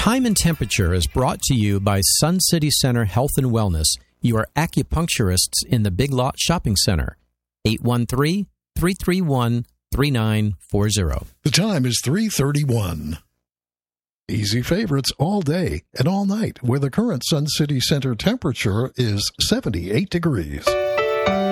Time and Temperature is brought to you by Sun City Center Health and Wellness, your acupuncturists in the Big Lot Shopping Center. 813-331-3940. The time is 3:31. Easy favorites all day and all night, where the current Sun City Center temperature is 78 degrees.